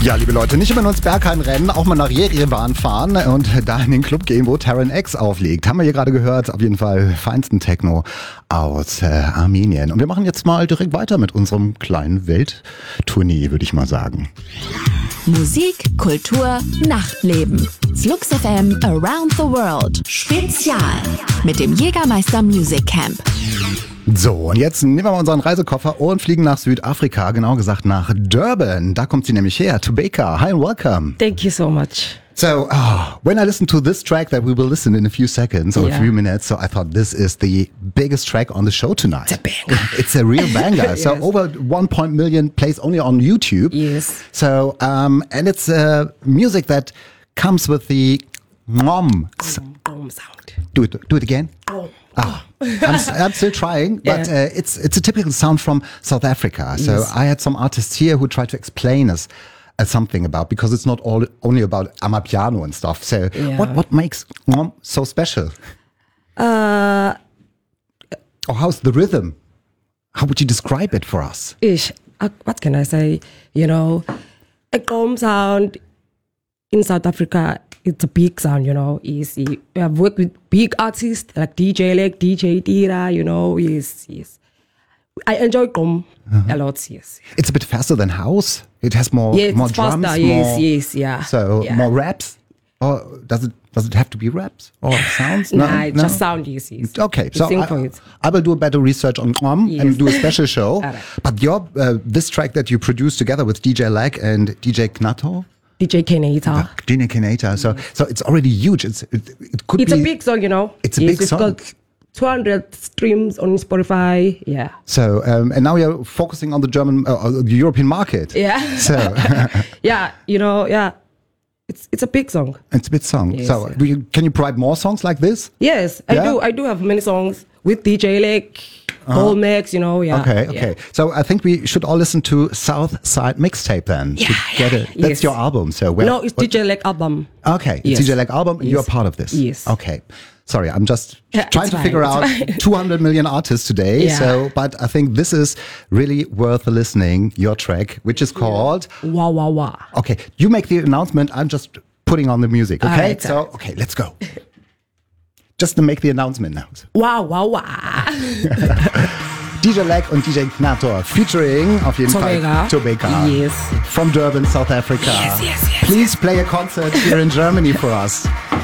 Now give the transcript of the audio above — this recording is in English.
Ja, liebe Leute, nicht immer nur ins Berghain rennen, auch mal nach Jerewan fahren und da in den Club gehen, wo Terran X auflegt. Haben wir hier gerade gehört, auf jeden Fall feinsten Techno aus Armenien. Und wir machen jetzt mal direkt weiter mit unserem kleinen Welttournee, würde ich mal sagen. Musik, Kultur, Nachtleben. Flux FM Around the World. Spezial. Mit dem Jägermeister Music Camp. So, und jetzt nehmen wir mal unseren Reisekoffer und fliegen nach Südafrika, genau gesagt nach Durban. Da kommt sie nämlich her, Tobeka. Hi and welcome. Thank you so much. So, when I listened to this track that we will listen in a few seconds or a few minutes, so I thought this is the biggest track on the show tonight. It's a banger. It's a real banger. Yes. So over 1 million plays only on YouTube. Yes. So, and it's music that comes with the sound. Do it again. I'm still trying, but it's a typical sound from South Africa. So Yes. I had some artists here who tried to explain us something about, because it's not only about Amapiano and stuff. So what makes so special? Or how's the rhythm? How would you describe it for us? What can I say? You know, a Gqom sound in South Africa, it's a big sound, you know. We have worked with big artists like DJ Lek, DJ Tira, you know. Yes. I enjoy Gqom a lot, yes. It's a bit faster than house. It has more It's drums, faster, more, yes. So more raps, or does it have to be raps or sounds? No, just sound, yes. Okay, To so sing for it. I will do a better research on Gqom and do a special show. Alright. But your this track that you produced together with DJ Lag and DJ Knato, DJ Kenata. DJ Kenata, so it's already huge. It could It's be a big song, you know. It's a big It's song. got 200 streams on Spotify, yeah. So and now you're focusing on the German, the European market. Yeah. So Yeah, you know, yeah. It's a big song. it's a big song. Yes, So can you provide more songs like this? Yes, Yeah? I do have many songs with DJ Lake, Paul Max, you know, yeah. Okay, yeah. okay. So I think we should all listen to South Side Mixtape then. Yeah, to get it. That's yes. your album. So No, it's DJ Lake album. Okay, it's Yes. DJ Lag album, and Yes. you're part of this. Yes. Okay. Sorry, I'm just Yeah, trying it's to fine, figure it's out fine. 200 million artists today. Yeah. So, but I think this is really worth listening. Your track, which is called. Wah, wah, wah. Okay, you make the announcement. I'm just putting on the music. Okay. Alright, So, alright. okay, let's go. Just to make the announcement now. Wah, wah, wah. DJ Lag und DJ Knator featuring auf jeden Fall Tobeka. Yes. From Durban, South Africa. Yes. Please play a concert here in Germany for us.